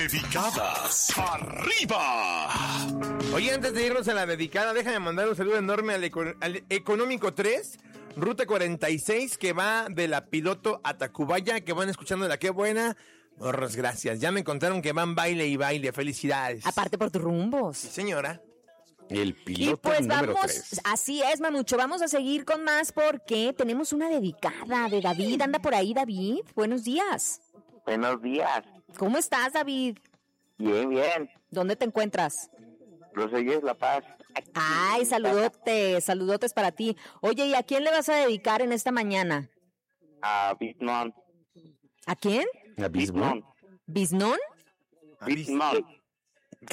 Dedicadas arriba. Oye, antes de irnos a la dedicada, déjame mandar un saludo enorme al Económico 3, Ruta 46, que va de la Piloto a Tacubaya, que van escuchando la Qué Buena. Morros, gracias. Ya me contaron que van baile y baile. Felicidades. Aparte por tus rumbos. Sí, señora. El Y piloto pues número vamos, 3. así es, Manucho, vamos a seguir con más porque tenemos una dedicada de David. Anda por ahí, David. Buenos días. Buenos días. ¿Cómo estás, David? Bien, bien. ¿Dónde te encuentras? Roselles La Paz. Ay, saludotes para ti. Oye, ¿y a quién le vas a dedicar en esta mañana? A Bitnon. ¿A quién? Abismo. ¿Biznón? Bitnon.